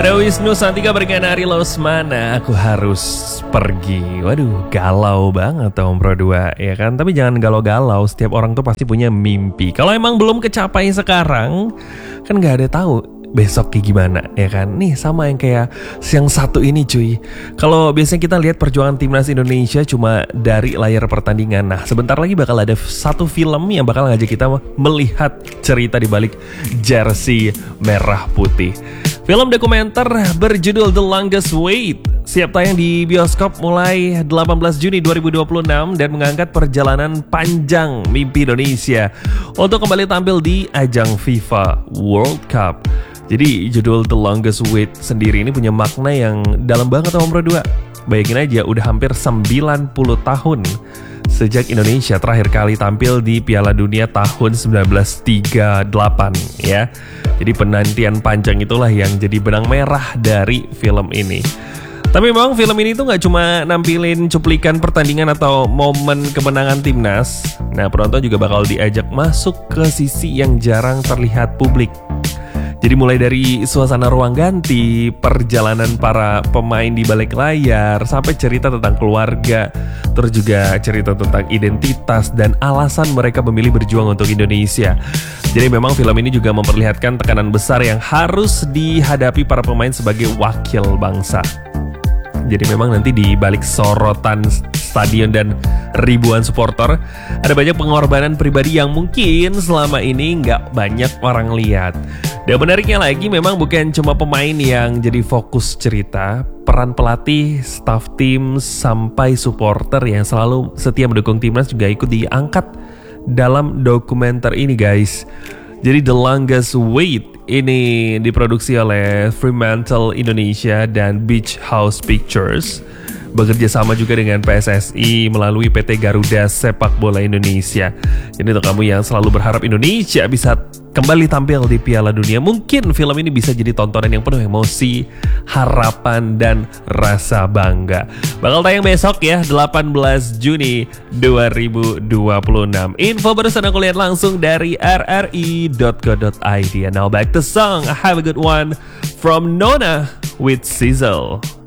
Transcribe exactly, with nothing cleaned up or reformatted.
Ada Wisnu Santika berikan Ari Losmana, aku harus pergi. Waduh, galau banget Om Pro dua, ya kan? Tapi jangan galau-galau, setiap orang tuh pasti punya mimpi. Kalau emang belum kecapai sekarang, kan gak ada tahu besok kayak gimana, ya kan? Nih sama yang kayak yang satu ini cuy. Kalau biasanya kita lihat perjuangan timnas Indonesia cuma dari layar pertandingan. Nah sebentar lagi bakal ada satu film yang bakal ngajak kita melihat cerita di balik jersey merah putih. Film dokumenter berjudul The Longest Wait siap tayang di bioskop mulai delapan belas Juni dua ribu dua puluh enam dan mengangkat perjalanan panjang mimpi Indonesia untuk kembali tampil di ajang FIFA World Cup. Jadi judul The Longest Wait sendiri ini punya makna yang dalam banget Om Pro dua. Bayangin aja udah hampir sembilan puluh tahun sejak Indonesia terakhir kali tampil di Piala Dunia tahun sembilan belas tiga puluh delapan ya. Jadi penantian panjang itulah yang jadi benang merah dari film ini. Tapi memang film ini tuh gak cuma nampilin cuplikan pertandingan atau momen kemenangan timnas. Nah penonton juga bakal diajak masuk ke sisi yang jarang terlihat publik. Jadi mulai dari suasana ruang ganti, perjalanan para pemain di balik layar, sampai cerita tentang keluarga, terus juga cerita tentang identitas dan alasan mereka memilih berjuang untuk Indonesia. Jadi memang film ini juga memperlihatkan tekanan besar yang harus dihadapi para pemain sebagai wakil bangsa. Jadi memang nanti di balik sorotan stadion dan ribuan supporter, ada banyak pengorbanan pribadi yang mungkin selama ini nggak banyak orang lihat. Dan menariknya lagi memang bukan cuma pemain yang jadi fokus cerita, peran pelatih, staff tim, sampai supporter yang selalu setia mendukung timnas juga ikut diangkat dalam dokumenter ini guys. Jadi The Longest Wait ini diproduksi oleh Fremantle Indonesia dan Beach House Pictures, bekerja sama juga dengan P S S I melalui P T Garuda Sepak Bola Indonesia. Jadi untuk kamu yang selalu berharap Indonesia bisa kembali tampil di Piala Dunia, mungkin film ini bisa jadi tontonan yang penuh emosi, harapan, dan rasa bangga. Bakal tayang besok ya, delapan belas Juni dua ribu dua puluh enam. Info barusan aku lihat langsung dari r r i dot co dot i d. And now back to song, have a good one from Nona with Sizzle.